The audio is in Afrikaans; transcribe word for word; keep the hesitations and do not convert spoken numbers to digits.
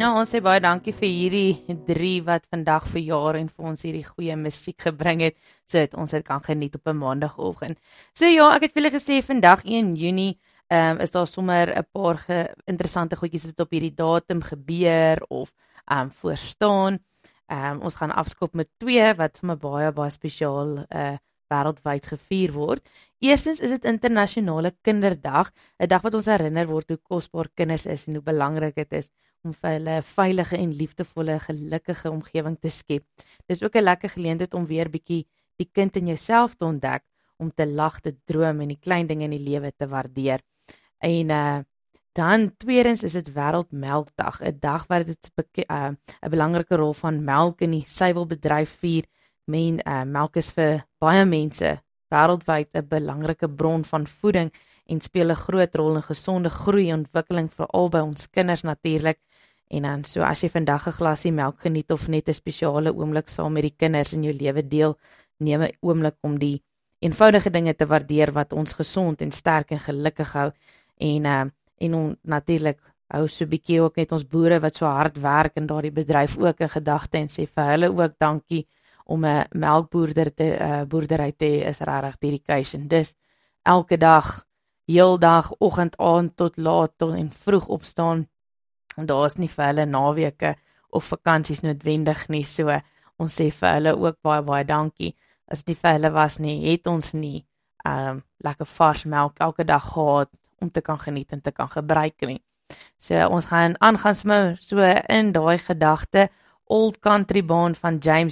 Ja, ons sê baie dankie vir hierdie drie wat vandag verjaar en vir ons hierdie goeie musiek gebring het, sodat ons dit kan geniet op 'n maandagooggend. So ja, ek het vir julle gesê vandag een Junie um, is daar sommer 'n paar ge- interessante goedjies wat op hierdie datum gebeur of um, voorstaan. Um, ons gaan afskop met twee wat sommer baie baie spesiaal uh, wêreldwyd gevier word. Eerstens is dit internasionale kinderdag, 'n dag wat ons herinner word hoe kosbaar kinders is en hoe belangrik dit is om vir hulle 'n veilige en liefdevolle, gelukkige omgewing te skep. Dis ook 'n lekker geleentheid om weer bietjie die kind in jouself te ontdek, om te lag, te droom en die klein dinge in die lewe te waardeer. En uh, dan tweedens is dit Wêreldmelkdag, 'n dag waar dit 'n uh, 'n belangrike rol van melk in die suiwelbedryf vier. Men, uh, melk is vir baie mense wêreldwyd 'n belangrike bron van voeding en speel 'n groot rol in gesonde groei en ontwikkeling veral by ons kinders natuurlik. En dan so as jy vandag 'n glasie melk geniet of net 'n spesiale oomblik saam met die kinders in jou lewe deel, neem 'n oomblik om die eenvoudige dinge te waardeer wat ons gesond en sterk en gelukkig hou. En uh, en on, natuurlik hou so 'n bietjie ook net ons boere wat so hard werk in daardie bedryf ook in gedagte en sê vir hulle ook dankie om 'n melkboerder te uh, boerdery te hê is regtig dedication. Dis elke dag, heeldag, oggend, aand tot laat tot en vroeg opstaan. En daar is nie vir hulle naweke of vakansies noodwendig nie. So ons sê vir hulle ook baie baie dankie. As dit vir hulle was nie, het ons nie um, lekker vars melk elke dag gehad om te kan geniet en te kan gebruik nie. So ons gaan aangaan so in daai gedagte Old Country Band van James